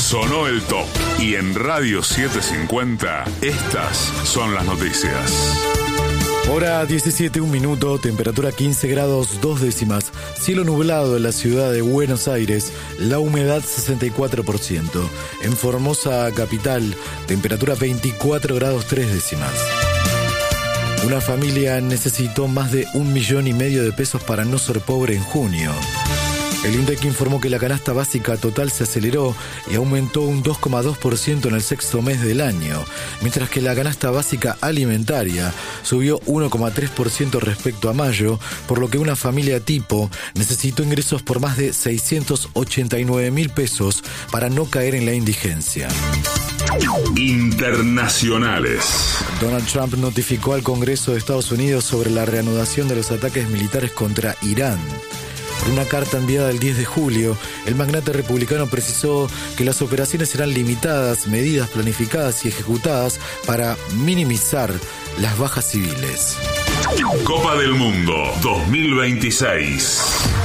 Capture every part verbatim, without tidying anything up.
Sonó el top. Y en Radio setecientos cincuenta, estas son las noticias. Hora diecisiete, un minuto, temperatura quince grados, dos décimas, cielo nublado en la ciudad de Buenos Aires, la humedad sesenta y cuatro por ciento. En Formosa capital, temperatura veinticuatro grados, tres décimas. Una familia necesitó más de un millón y medio de pesos para no ser pobre en junio. El INDEC informó que la canasta básica total se aceleró y aumentó un dos coma dos por ciento en el sexto mes del año, mientras que la canasta básica alimentaria subió uno coma tres por ciento respecto a mayo, por lo que una familia tipo necesitó ingresos por más de seiscientos ochenta y nueve mil pesos para no caer en la indigencia. Internacionales. Donald Trump notificó al Congreso de Estados Unidos sobre la reanudación de los ataques militares contra Irán. En una carta enviada el diez de julio, el magnate republicano precisó que las operaciones serán limitadas, medidas planificadas y ejecutadas para minimizar las bajas civiles. Copa del Mundo dos mil veintiséis.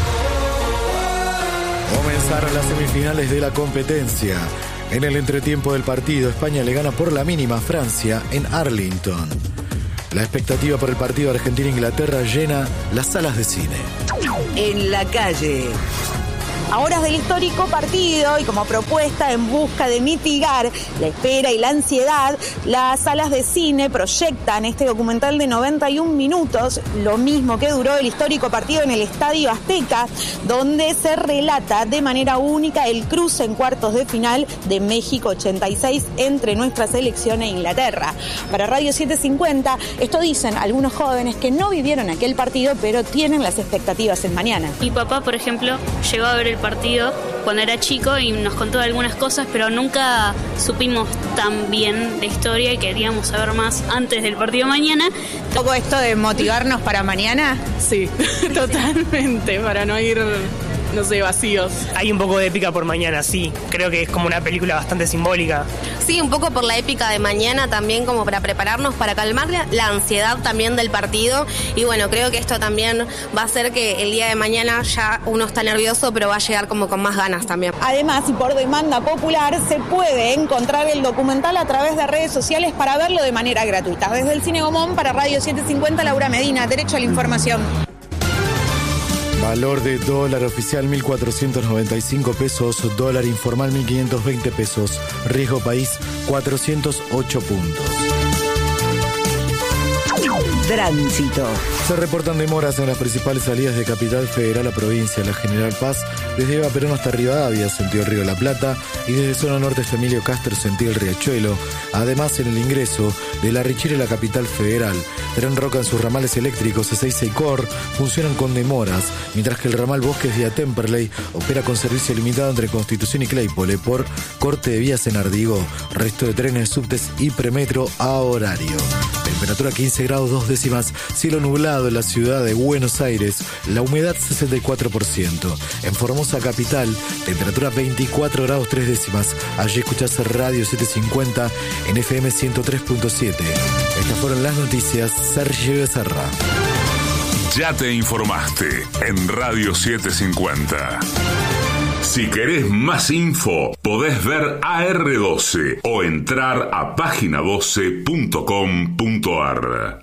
Comenzaron las semifinales de la competencia. En el entretiempo del partido, España le gana por la mínima a Francia en Arlington. La expectativa por el partido Argentina-Inglaterra llena las salas de cine. En la calle. A horas del histórico partido y como propuesta en busca de mitigar la espera y la ansiedad, las salas de cine proyectan este documental de noventa y un minutos, lo mismo que duró el histórico partido en el Estadio Azteca, donde se relata de manera única el cruce en cuartos de final de México ochenta y seis entre nuestra selección e Inglaterra. Para Radio setecientos cincuenta, esto dicen algunos jóvenes que no vivieron aquel partido, pero tienen las expectativas en mañana. Mi papá, por ejemplo, llegó a ver el partido cuando era chico y nos contó algunas cosas, pero nunca supimos tan bien la historia y queríamos saber más antes del partido mañana. ¿Un poco esto de motivarnos para mañana? Sí, totalmente, para no ir, no sé, vacíos. Hay un poco de épica por mañana, sí. Creo que es como una película bastante simbólica. Sí, un poco por la épica de mañana también, como para prepararnos, para calmar la, la ansiedad también del partido. Y bueno, creo que esto también va a hacer que el día de mañana ya uno está nervioso, pero va a llegar como con más ganas también. Además, y por demanda popular, se puede encontrar el documental a través de redes sociales para verlo de manera gratuita. Desde el Cine Gomón, para Radio setecientos cincuenta, Laura Medina, Derecho a la Información. Valor de dólar oficial mil cuatrocientos noventa y cinco pesos, dólar informal mil quinientos veinte pesos, riesgo país cuatrocientos ocho puntos. Tránsito. Se reportan demoras en las principales salidas de Capital Federal a provincia, la General Paz, desde Eva Perón hasta Rivadavia, sentido Río de la Plata, y desde zona norte hasta Emilio Castro, sentido el Riachuelo. Además, en el ingreso de La Richera a la Capital Federal, Tren Roca en sus ramales eléctricos Ezeiza y Cor funcionan con demoras, mientras que el ramal Bosques vía Temperley opera con servicio limitado entre Constitución y Claypole por corte de vías en Ardigó. Resto de trenes, subtes y premetro a horario. Temperatura quince grados, dos décimas, cielo nublado en la ciudad de Buenos Aires, la humedad sesenta y cuatro por ciento. En Formosa capital, temperatura veinticuatro grados, tres décimas. Allí escuchás Radio setecientos cincuenta en F M ciento tres punto siete. Estas fueron las noticias. Sergio Becerra. Ya te informaste en Radio setecientos cincuenta. Si querés más info, podés ver A R doce o entrar a página doce punto com punto ar.